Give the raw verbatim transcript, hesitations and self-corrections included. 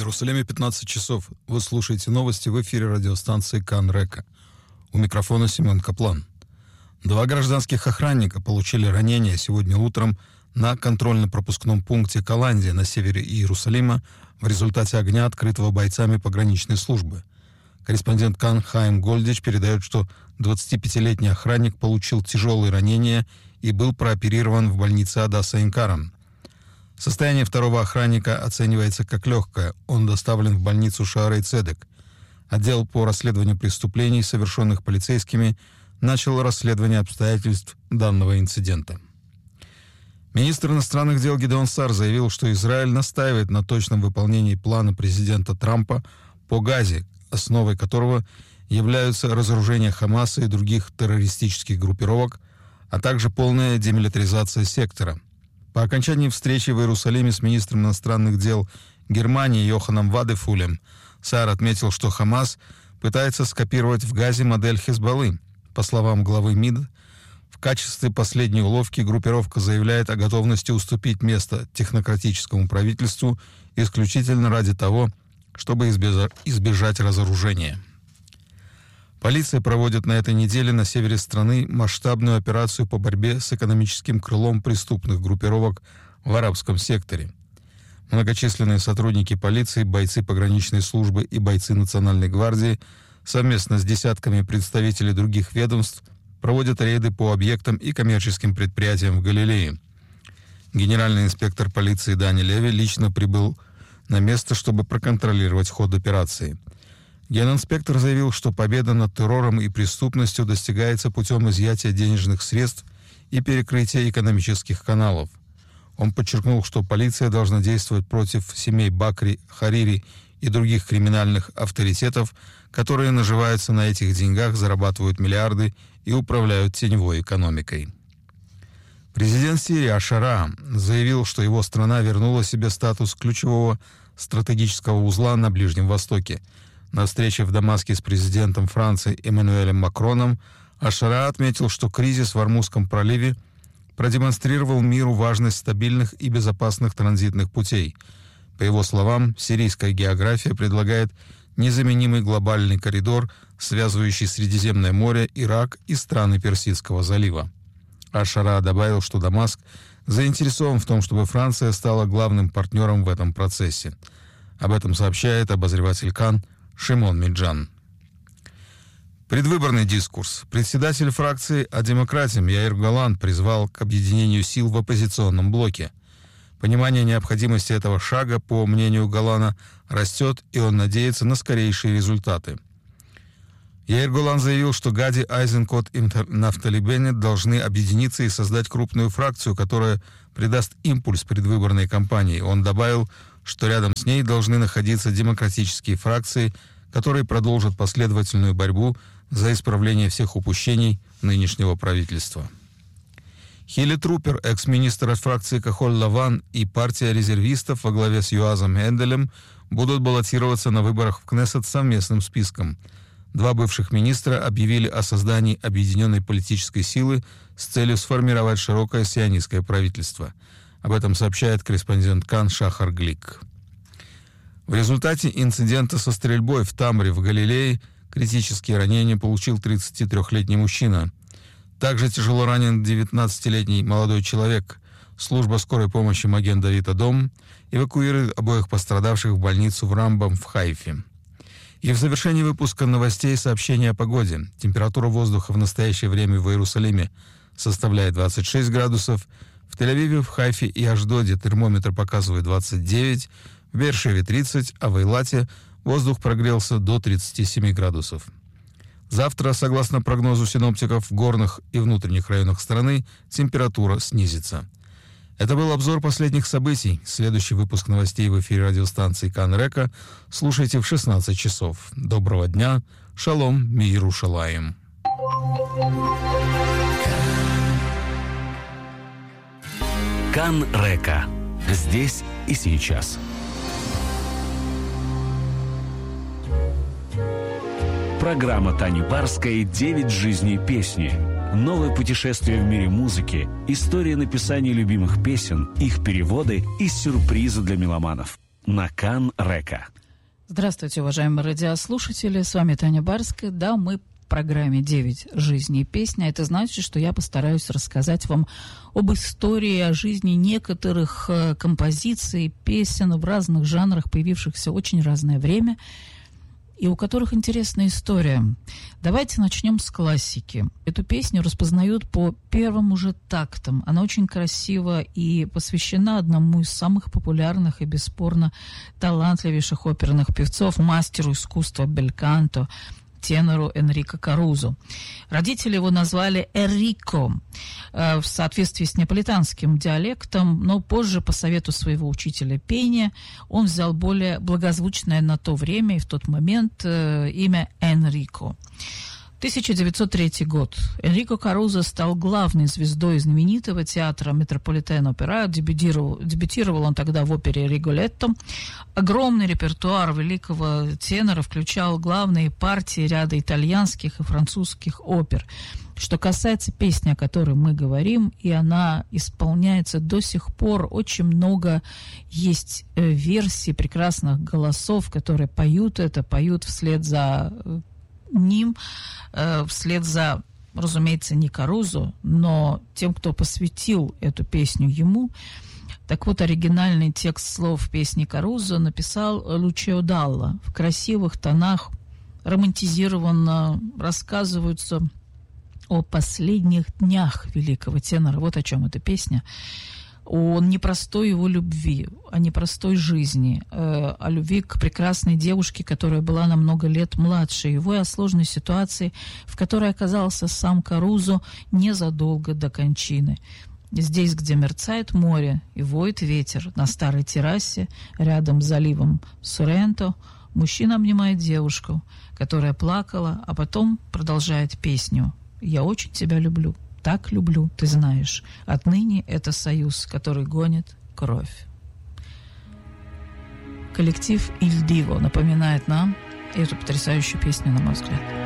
Иерусалиме пятнадцать часов. Вы слушаете новости в эфире радиостанции Кан Река. У микрофона Семен Каплан. Два гражданских охранника получили ранения сегодня утром на контрольно-пропускном пункте Каландия на севере Иерусалима в результате огня, открытого бойцами пограничной службы. Корреспондент Кан Хаим Гольдич передает, что двадцатипятилетний охранник получил тяжелые ранения и был прооперирован в больнице Адаса Ин-Карам. Состояние второго охранника оценивается как легкое. Он доставлен в больницу Шаарей Цедек. Отдел по расследованию преступлений, совершенных полицейскими, начал расследование обстоятельств данного инцидента. Министр иностранных дел Гидеон Саар заявил, что Израиль настаивает на точном выполнении плана президента Трампа по Газе, основой которого являются разоружение Хамаса и других террористических группировок, а также полная демилитаризация сектора. По окончании встречи в Иерусалиме с министром иностранных дел Германии Йоханом Вадефулем Саар отметил, что Хамас пытается скопировать в Газе модель Хизбаллы. По словам главы МИД, в качестве последней уловки группировка заявляет о готовности уступить место технократическому правительству исключительно ради того, чтобы избежать разоружения. Полиция проводит на этой неделе на севере страны масштабную операцию по борьбе с экономическим крылом преступных группировок в арабском секторе. Многочисленные сотрудники полиции, бойцы пограничной службы и бойцы Национальной гвардии совместно с десятками представителей других ведомств проводят рейды по объектам и коммерческим предприятиям в Галилее. Генеральный инспектор полиции Дани Леви лично прибыл на место, чтобы проконтролировать ход операции. Генинспектор заявил, что победа над террором и преступностью достигается путем изъятия денежных средств и перекрытия экономических каналов. Он подчеркнул, что полиция должна действовать против семей Бакри, Харири и других криминальных авторитетов, которые наживаются на этих деньгах, зарабатывают миллиарды и управляют теневой экономикой. Президент Сирии Ашара заявил, что его страна вернула себе статус ключевого стратегического узла на Ближнем Востоке. На встрече в Дамаске с президентом Франции Эммануэлем Макроном Ашара отметил, что кризис в Ормузском проливе продемонстрировал миру важность стабильных и безопасных транзитных путей. По его словам, сирийская география предлагает незаменимый глобальный коридор, связывающий Средиземное море, Ирак и страны Персидского залива. Ашара добавил, что Дамаск заинтересован в том, чтобы Франция стала главным партнером в этом процессе. Об этом сообщает обозреватель Кан Шимон Миджан. Предвыборный дискурс. Председатель фракции «А демократия» Яир Голан призвал к объединению сил в оппозиционном блоке. Понимание необходимости этого шага, по мнению Голана, растет, и он надеется на скорейшие результаты. Яир Голан заявил, что Гади Айзенкот и Нафтали Беннет должны объединиться и создать крупную фракцию, которая придаст импульс предвыборной кампании. Он добавил, что рядом с ней должны находиться демократические фракции, которые продолжат последовательную борьбу за исправление всех упущений нынешнего правительства. Хилли Трупер, экс-министр от фракции Кахоль-Лаван, и партия резервистов во главе с Юазом Энделем будут баллотироваться на выборах в Кнессет совместным списком. Два бывших министра объявили о создании объединенной политической силы с целью сформировать широкое сионистское правительство. Об этом сообщает корреспондент Кан Шахар Глик. В результате инцидента со стрельбой в Тамре в Галилее критические ранения получил тридцатитрёхлетний мужчина. Также тяжело ранен девятнадцатилетний молодой человек. Служба скорой помощи Маген Давид Адом эвакуирует обоих пострадавших в больницу в Рамбам в Хайфе. И в завершении выпуска новостей сообщение о погоде. Температура воздуха в настоящее время в Иерусалиме составляет двадцать шесть градусов. В Тель-Авиве, в Хайфе и Ашдоде термометр показывает двадцать девять, в Беэр-Шеве тридцать, а в Эйлате воздух прогрелся до тридцати семи градусов. Завтра, согласно прогнозу синоптиков, в горных и внутренних районах страны температура снизится. Это был обзор последних событий. Следующий выпуск новостей в эфире радиостанции Кан Река слушайте в шестнадцать часов. Доброго дня. Шалом, миру шалаем. Кан Река. Здесь и сейчас. Программа Тани Барской «Девять жизней песни». Новое путешествие в мире музыки, история написания любимых песен, их переводы и сюрпризы для меломанов. на Кан-Река. Здравствуйте, уважаемые радиослушатели. С вами Таня Барская. Да, мы в программе «девять жизней и песня». Это значит, что я постараюсь рассказать вам об истории, о жизни некоторых э, композиций, песен в разных жанрах, появившихся в очень разное время, и у которых интересная история. Давайте начнем с классики. Эту песню распознают по первым уже тактам. Она очень красива и посвящена одному из самых популярных и бесспорно талантливейших оперных певцов, мастеру искусства бельканто, тенору Энрико Карузо. Родители его назвали Эррико э, в соответствии с неаполитанским диалектом, но позже, по совету своего учителя пения, он взял более благозвучное на то время и в тот момент э, имя Энрико. тысяча девятьсот третий год. Энрико Карузо стал главной звездой знаменитого театра Метрополитен-опера. Дебютировал, дебютировал он тогда в опере «Риголетто». Огромный репертуар великого тенора включал главные партии ряда итальянских и французских опер. Что касается песни, о которой мы говорим, и она исполняется до сих пор, очень много есть э, версий прекрасных голосов, которые поют это, поют вслед за э, ним, э, вслед за, разумеется, не Карузо, но тем, кто посвятил эту песню ему. Так вот, оригинальный текст слов песни Карузо написал Лучио Далла. В красивых тонах романтизированно рассказываются о последних днях великого тенора. Вот о чем эта песня. О непростой его любви, о непростой жизни, э, о любви к прекрасной девушке, которая была на много лет младше его, и о сложной ситуации, в которой оказался сам Карузо незадолго до кончины. Здесь, где мерцает море и воет ветер, на старой террасе, рядом с заливом Соренто, мужчина обнимает девушку, которая плакала, а потом продолжает песню. «Я очень тебя люблю. Так люблю, ты знаешь. Отныне это союз, который гонит кровь». Коллектив «Иль Диво» напоминает нам эту потрясающую песню, на мой взгляд.